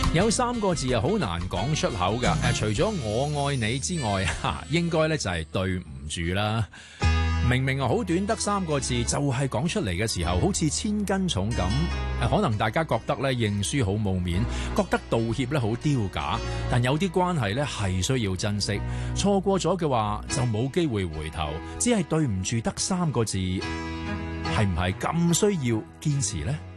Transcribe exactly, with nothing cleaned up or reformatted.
有三個字啊，好難講出口噶。誒，除咗我愛你之外，哈，應該咧就係對唔住啦。明明啊好短得三個字，就係講出嚟嘅時候，好似千斤重咁。誒，可能大家覺得咧認輸好冇面，覺得道歉咧好丟架。但有啲關係咧係需要珍惜，錯過咗嘅話就冇機會回頭。只係對唔住得三個字，係唔係咁需要堅持呢？